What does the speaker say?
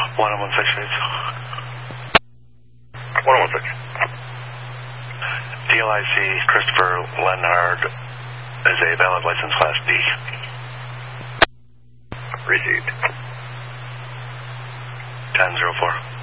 116. DLIC Christopher Leonard is a valid license class D. Received. 10-04.